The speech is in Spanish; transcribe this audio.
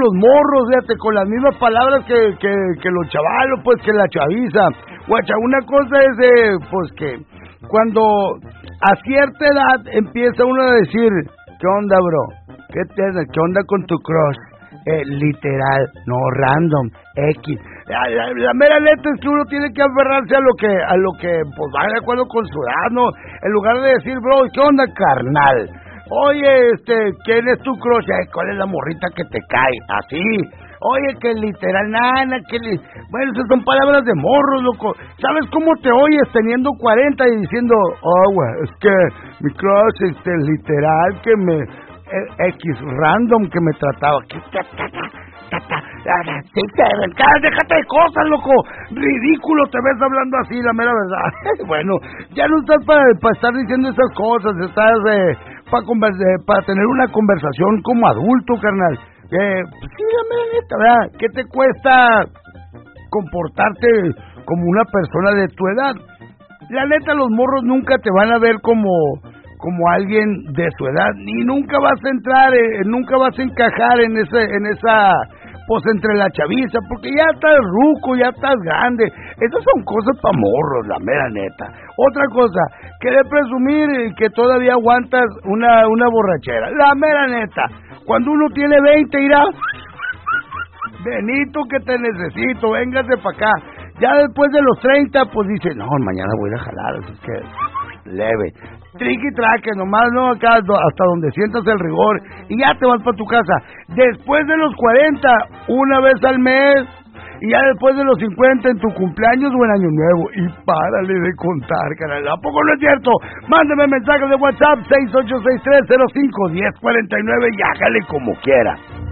los morros, fíjate, con las mismas palabras que los chavalos, pues, que la chaviza. Guacha, una cosa es, pues, que cuando a cierta edad empieza uno a decir, ¿qué onda, bro? ¿Qué onda con tu crush? Literal, no random, X. La mera neta es que uno tiene que aferrarse a lo que pues va de acuerdo con su edad, ¿no? En lugar de decir, bro, ¿qué onda, carnal? Oye, ¿quién es tu crush? ¿Cuál es la morrita que te cae? Así. Oye, que literal, nana, bueno, esas son palabras de morros, loco. ¿Sabes cómo te oyes teniendo 40 y diciendo, güey, es que mi crush, literal, que me... X random que me trataba. Déjate de cosas, loco. Ridículo te ves hablando así, la mera verdad. Bueno, ya no estás para estar diciendo esas cosas. Estás para tener una conversación como adulto, carnal. Sí, la mera neta, ¿verdad? ¿Qué te cuesta comportarte como una persona de tu edad? La neta, los morros nunca te van a ver como alguien de su edad, ni nunca vas a entrar, nunca vas a encajar en esa, pues entre la chaviza, porque ya estás ruco, ya estás grande. Esas son cosas pa' morros, la mera neta. Otra cosa, querer presumir que todavía aguantas una borrachera, la mera neta. Cuando uno tiene 20, irá, Benito, que te necesito, véngase pa' acá. Ya después de los 30, pues dice, no, mañana voy a ir a jalar, así que leve. Triqui traque, nomás no acá hasta donde sientas el rigor y ya te vas para tu casa. Después de los 40, una vez al mes, y ya después de los 50 en tu cumpleaños o en Año Nuevo. Y párale de contar, carnal. ¿A poco no es cierto? Mándame mensajes de WhatsApp 6863051049 y hágale como quiera.